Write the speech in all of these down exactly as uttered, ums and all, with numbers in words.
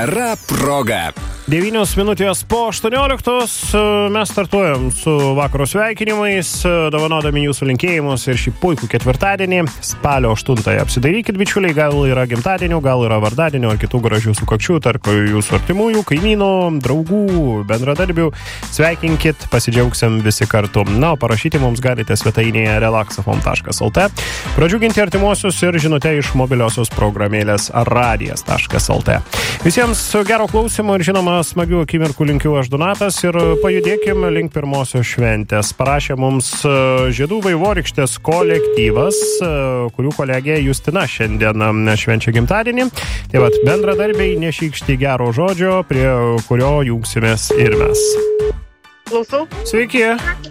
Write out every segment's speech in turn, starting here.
Gera proga. devynios minutės po aštuonioliktos mes startuojam su vakaro sveikinimais, dovanodami jūsų linkėjimus ir šį puikų ketvirtadienį, spalio aštuntąją. Apsidairykit, bičiuliai, gal yra gimtadienių, gal yra vardadienių ar kitų gražių sukakčių tarp jūsų artimųjų, kaimynų, draugų, bendradarbių. Sveikinkit, pasidžiaugsim visi kartu. Na, o parašyti mums galite svetainėje relaxafon taškas lt, pradžiuginti artimuosius ir žinutę iš mobiliosios programėlės radijas taškas lt. Visiems gero klausimo ir žinoma smagių akimirkų linkiu aš Donatas ir pajudėkim link pirmosios šventės. Parašė mums Žiedų vaivorykštės kolektyvas, kurių kolegė Justina šiandien švenčia gimtadienį. Tai vat, bendradarbiai, nešykšti gero žodžio, prie kurio jungsimės ir mes. Klausau. Sveiki.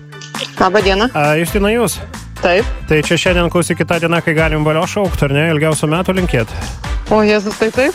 Labą dieną. A, Justina, jūs? Taip. Tai čia šiandien klausykit tą dieną, kai galim valio šaukt, ar ne? Ilgiausių metų linkėt. O, Jėzus, tai taip.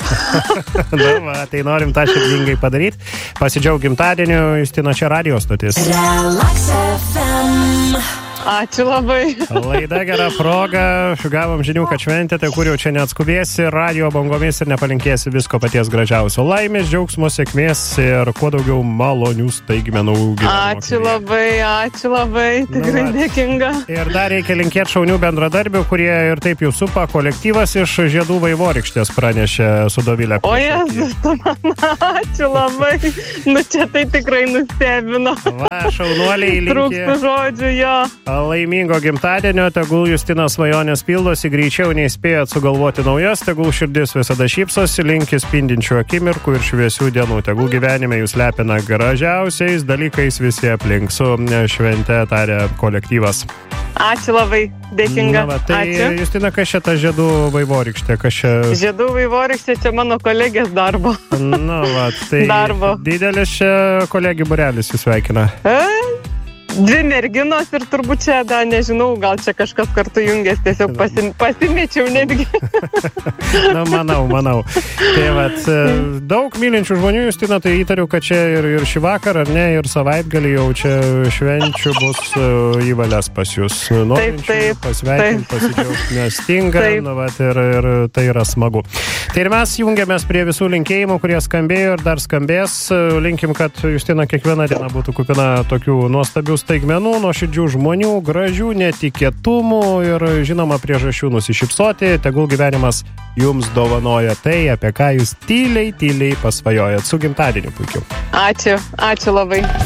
Na, va, tai norim tą širdingai padaryti. Pasidžiaug gimtadieniu, Justina, čia radio stotis. Relax F M. Ačiū labai. Laida Gera proga. Gavom žinių, kad šventėte, kur jau čia neatskubėsi, radio bangomis ir nepalinkėsi visko paties gražiausio. Laimės, džiaugsmo, sėkmės ir kuo daugiau malonių staigmenų gyvenimo. Ačiū labai, ačiū labai. Tikrai Nu, dėkinga. Ir dar reikia linkėti šaunių bendradarbių, kurie ir taip jau supa. Kolektyvas iš Žiedų vaivorykštės pranešė su Dovilė. O, Jėzus, tu man ačiū labai. Nu, čia tai tikrai nustebino. Va, šaunuoliai Trūksta linki žodžių, jo. laimingo gimtadienio, tegul Justina svajonės pildosi greičiau nei spėjat sugalvoti naujas, tegul širdis visada šypsosi, linki spindinčių akimirkų ir šviesių dienų, tegul gyvenime jūs lepina gražiausiais dalykais visi aplink. Su švente tarė kolektyvas. Ačiū labai, dėkinga. Na, va, tai Ačiū. Justina, kas čia ta Žiedų vaivorykštė? Kas čia... Žiedų vaivorykštė čia mano kolegės darbo. Na, va, tai Darbo. didelis čia kolegijų būrelis jūs sveikina. E? Dvi merginos ir turbūt čia, da, nežinau, gal čia kažkas kartu jungės, tiesiog pasim, pasimečiau netgi. Na, manau, manau. Tai vat, daug mylinčių žmonių, Justina, tai įtariu, kad čia ir, ir šį vakarą, ar ne, ir savaitgalį jau čia švenčių bus įvalės pas jūs. Norinčių taip, pasveikinti, taip. pasidžiaugti nestinga, Taip. nu, vat, ir, ir tai yra smagu. Tai ir mes jungiamės prie visų linkėjimų, kurie skambėjo ir dar skambės. Linkim, kad Justina kiekviena diena būtų kupina tokių nuostabių staigmenų, nuoširdžių žmonių, gražių netikėtumų ir žinoma priežasčių nusišypsoti. Tegul gyvenimas jums dovanoja tai, apie ką jūs tyliai, tyliai pasvajojat. Su gimtadieniu puikiu. Ačiū, ačiū labai.